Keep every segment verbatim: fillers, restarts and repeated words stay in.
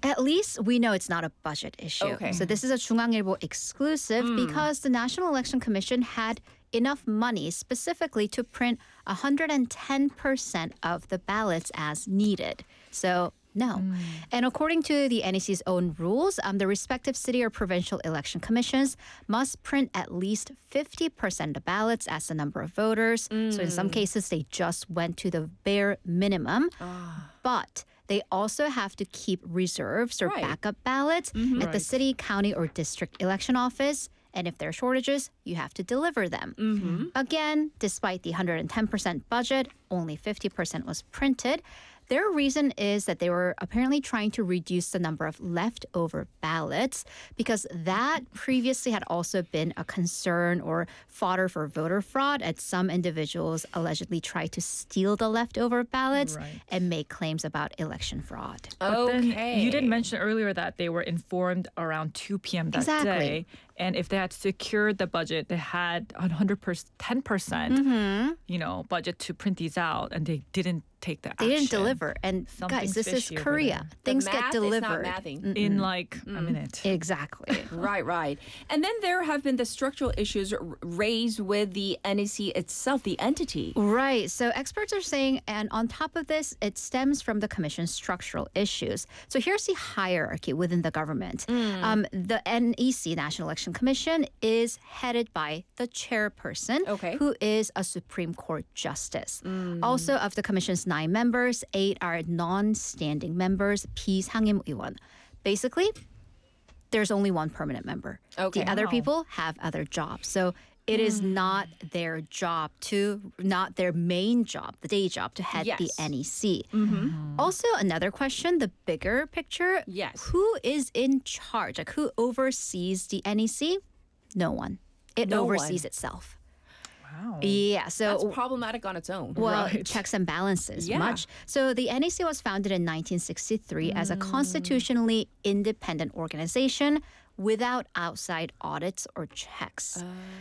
At least we know it's not a budget issue. Okay. So this is a 중앙일보 exclusive Mm. because the National Election Commission had enough money specifically to print one hundred ten percent of the ballots as needed. So no. Mm. And according to the N E C's own rules, um, the respective city or provincial election commissions must print at least fifty percent of the ballots as the number of voters. So in some cases, they just went to the bare minimum. Ah. But they also have to keep reserves or Right. backup ballots at the Right. city, county, or district election office. And if there are shortages, you have to deliver them. Mm-hmm. Again, despite the one hundred ten percent budget, only fifty percent was printed. Their reason is that they were apparently trying to reduce the number of leftover ballots because that previously had also been a concern or fodder for voter fraud as some individuals allegedly tried to steal the leftover ballots Right. and make claims about election fraud. But then Okay. you did mention earlier that they were informed around two p.m. that Exactly. day. And if they had secured the budget, they had one hundred percent, ten percent, Mm-hmm. you know, budget to print these out, and they didn't take the They didn't action deliver. And guys, Something's this is fishy over Korea. there. The Things math get is not delivered. mathing. in like a minute. Exactly. Right, right. And then there have been the structural issues r- raised with the N E C itself, the entity. Right. So experts are saying, and on top of this, it stems from the commission's structural issues. So here's the hierarchy within the government. Um, the N E C, National Election Commission, is headed by the chairperson, Okay. who is a Supreme Court justice. Also, of the commission's nine members, eight are non-standing members, 비상임 의원. Basically, there's only one permanent member. Okay. The other Wow. people have other jobs. So it is not their job to, not their main job, the day job to head the Yes. N E C. Also, another question, the bigger picture. Yes. Who is in charge? Like who oversees the N E C? No one. It No oversees one. itself. Wow. Yeah. So That's problematic on its own. well, Right. checks and balances Yeah. much. So the N E C was founded in nineteen sixty-three as a constitutionally independent organization without outside audits or checks.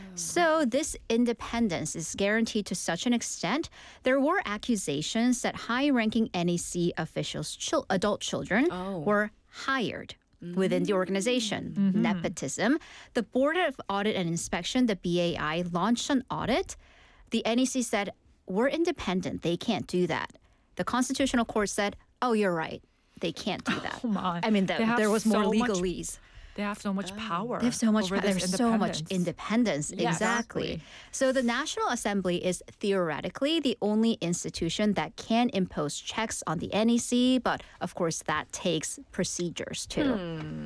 So this independence is guaranteed to such an extent. There were accusations that high-ranking N E C officials, chil- adult children, Oh. were hired within the organization. Nepotism. The Board of Audit and Inspection, the B A I, launched an audit. The N E C said, we're independent. They can't do that. The Constitutional Court said, oh, you're right. They can't do that. Oh my. I mean, the, They have there was more so much- legalese. They have so much power. They have so much over power. this There's so much independence. independence. Yes. Exactly. So the National Assembly is theoretically the only institution that can impose checks on the N E C, but of course that takes procedures too.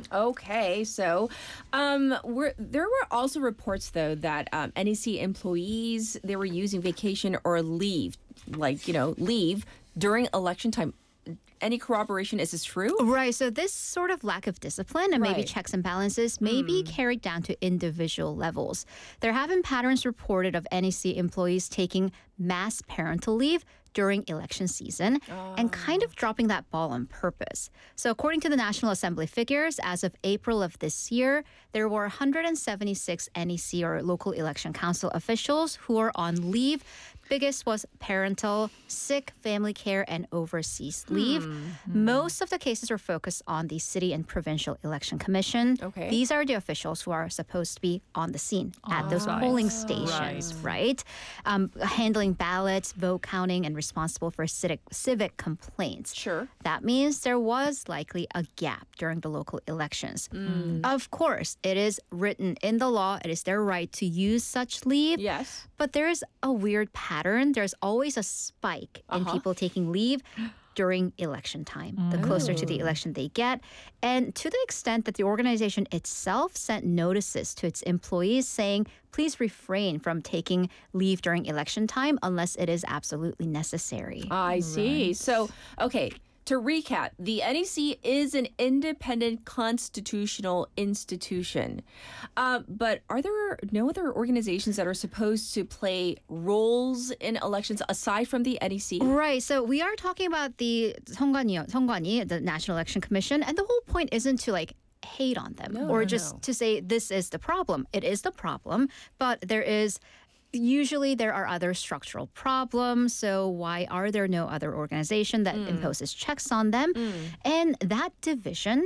Okay, so um, we're, there were also reports, though, that um, N E C employees, they were using vacation or leave, like, you know, leave during election time. Any corroboration? Is this true? Right. So this sort of lack of discipline and maybe Right. checks and balances may be carried down to individual levels. There have been patterns reported of N E C employees taking mass parental leave during election season and kind of dropping that ball on purpose. So according to the National Assembly figures, as of April of this year, there were one hundred seventy-six N E C or local election council officials who are on leave. Biggest was parental, sick, family care, and overseas leave. Most of the cases are focused on the city and provincial election commission. Okay. These are the officials who are supposed to be on the scene at those right. polling stations, right? Um, handling ballots, vote counting, and responsible for civic, civic complaints. Sure. That means there was likely a gap during the local elections. Of course, it is written in the law. It is their right to use such leave. Yes. But there's a weird pattern. There's always a spike in Uh-huh. people taking leave during election time, the closer to the election they get. And to the extent that the organization itself sent notices to its employees saying, please refrain from taking leave during election time unless it is absolutely necessary. I see. So, okay, to recap, the N E C is an independent constitutional institution. Uh, but are there no other organizations that are supposed to play roles in elections aside from the N E C? Right. So we are talking about the 선관위, 선관위, the National Election Commission, and the whole point isn't to like hate on them No, or no, just no. to say this is the problem. It is the problem, but there is usually there are other structural problems. So why are there no other organization that imposes checks on them? And that division